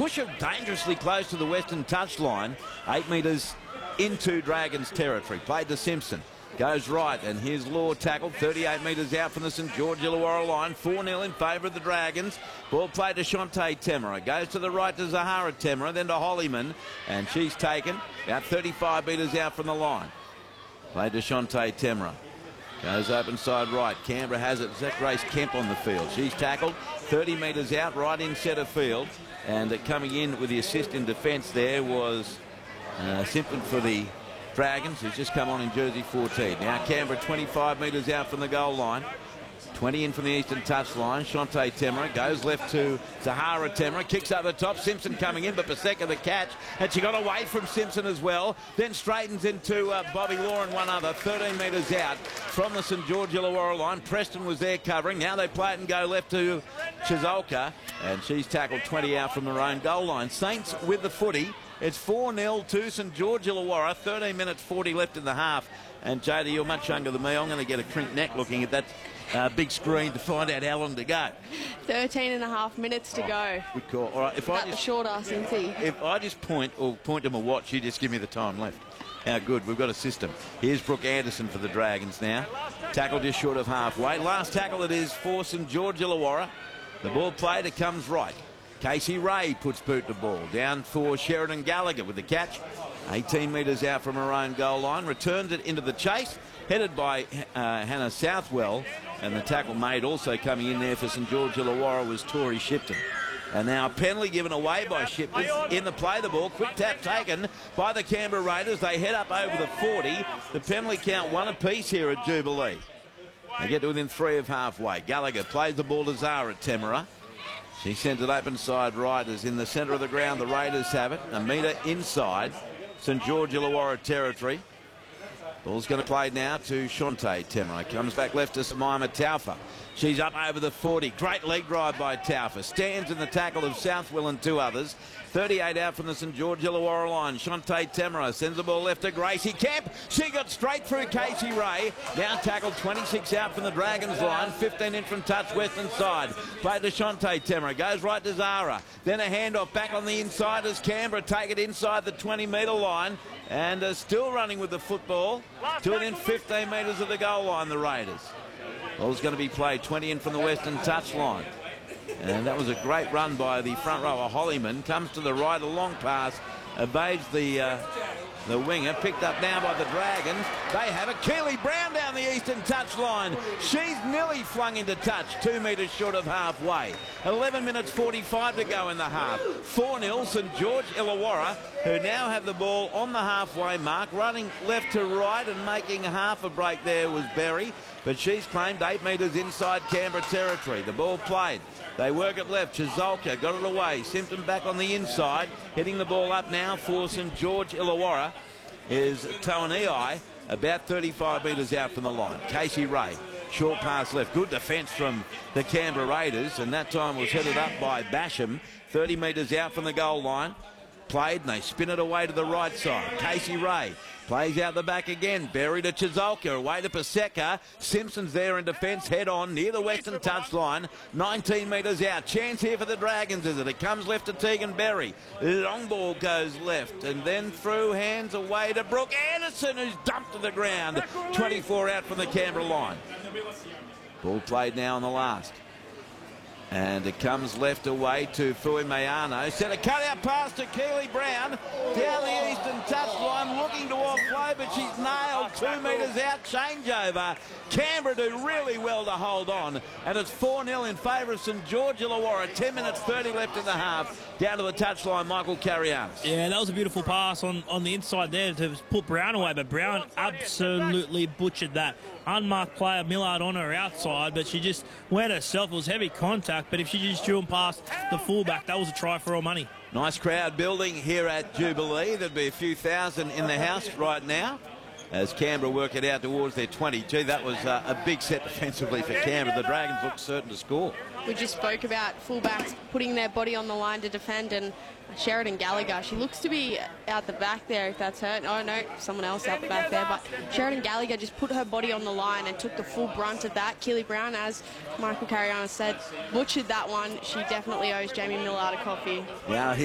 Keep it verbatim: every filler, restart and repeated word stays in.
push her dangerously close to the western touchline. Eight metres into Dragons territory. Played to Simpson. Goes right, and here's Law tackled thirty-eight metres out from the St George Illawarra line. four nil in favour of the Dragons. Ball played to Shante Temera. Goes to the right to Zahara Temera, then to Hollyman, and she's taken about thirty-five metres out from the line. Played to Shante Temera. Goes open side right. Canberra has it. Zach Grace Kemp on the field. She's tackled thirty metres out, right in centre field. And uh, coming in with the assist in defence there was uh, Simpson for the Dragons, who's just come on in jersey fourteen. Now Canberra twenty-five metres out from the goal line. twenty in from the eastern touchline. Shante Temera goes left to Zahara Temera. Kicks over the top. Simpson coming in, but Paseka the catch. And she got away from Simpson as well. Then straightens into uh, Bobby Law and one other. thirteen metres out from the St George Illawarra line. Preston was there covering. Now they play it and go left to Chizolka. And she's tackled twenty out from their own goal line. Saints with the footy. It's four nil to St George Illawarra. thirteen minutes forty left in the half. And Jody, you're much younger than me. I'm going to get a crimp neck looking at that uh, big screen to find out how long to go. thirteen and a half minutes to go. Good call. All right, if I That's just, the short ass in tea. if I just point or point to my watch, you just give me the time left. How good. We've got a system. Here's Brooke Anderson for the Dragons now. Tackle just short of halfway. Last tackle it is for St George Illawarra. The ball played, it comes right. Casey Ray puts boot to ball. Down for Sheridan Gallagher with the catch. eighteen metres out from her own goal line. Returns it into the chase. Headed by uh, Hannah Southwell. And the tackle made also coming in there for St George Illawarra was Tori Shipton. And now a penalty given away by Shipton in the play the ball. Quick tap taken by the Canberra Raiders. They head up over the forty. The penalty count one apiece here at Jubilee. They get to within three of halfway. Gallagher plays the ball to Zahara Temera. She sends it open side right as in the centre of the ground. The Raiders have it. A metre inside St George Illawarra territory. Ball's going to play now to Shante Temera. Comes back left to Samaima Taufa. She's up over the forty. Great leg drive by Taufa. Stands in the tackle of Southwell and two others. thirty-eight out from the St George Illawarra line. Shante Temera sends the ball left to Gracie Kemp. She got straight through Casey Ray. Now tackled twenty-six out from the Dragons line. fifteen in from touch western side. Played to Shante Temera. Goes right to Zahara. Then a handoff back on the inside as Canberra take it inside the twenty metre line. And are still running with the football to within fifteen metres of the goal line, the Raiders. Ball's going to be played twenty in from the western touchline. And that was a great run by the front rower, Hollyman. Comes to the right, a long pass, evades the uh, the winger. Picked up now by the Dragons. They have it. Keely Brown down the eastern touchline. She's nearly flung into touch, two metres short of halfway. eleven minutes forty-five to go in the half. four nil St George Illawarra, who now have the ball on the halfway mark. Running left to right and making half a break there was Berry. But she's claimed eight metres inside Canberra territory. The ball played. They work it left. Chizolka got it away. Simpson back on the inside. Hitting the ball up now for St George Illawarra is Taonei, about thirty-five metres out from the line. Casey Ray, short pass left. Good defence from the Canberra Raiders, and that time was headed up by Basham. thirty metres out from the goal line. Played, and they spin it away to the right side. Casey Ray plays out the back again. Berry to Chizolka. Away to Paseka. Simpson's there in defence. Head on near the western touchline. nineteen metres out. Chance here for the Dragons, is it? It comes left to Tegan Berry. Long ball goes left. And then through hands away to Brooke Anderson, who's dumped to the ground. twenty-four out from the Canberra line. Ball played now on the last. And it comes left away to Fui Mayano. Sent a cut-out pass to Keely Brown. Down the eastern touchline, looking to offload, but she's nailed two metres out. Changeover. Canberra do really well to hold on. And it's four nil in favour of St George Illawarra. ten minutes thirty left in the half. Down to the touchline, Michael Carrianos. Yeah, that was a beautiful pass on, on the inside there to put Brown away, but Brown absolutely butchered that. Unmarked player Millard on her outside, but she just went herself. It was heavy contact, but if she just drew him past the fullback, that was a try for all money. Nice crowd building here at Jubilee. There'd be a few thousand in the house right now as Canberra work it out towards their twenty. Gee, that was uh, a big set defensively for Canberra. The Dragons look certain to score. We just spoke about fullbacks putting their body on the line to defend, and Sheridan Gallagher, she looks to be out the back there if that's her. Oh no, someone else out the back there, but Sheridan Gallagher just put her body on the line and took the full brunt of that. Keely Brown, as Michael Carrianos said, butchered that one. She definitely owes Jamie Millard a coffee. Now